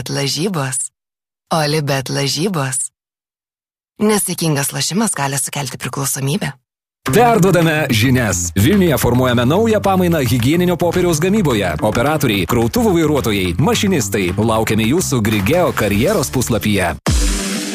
lažybos. Olibet lažybos. Nesaikingas lošimas gali sukelti priklausomybę. Perduodame žinias. Vilniuje formuojame naują pamainą higieninio popieriaus gamyboje. Operatoriai, krautuvų vairuotojai, mašinistai. Laukiame jūsų Grigeo karjeros puslapyje.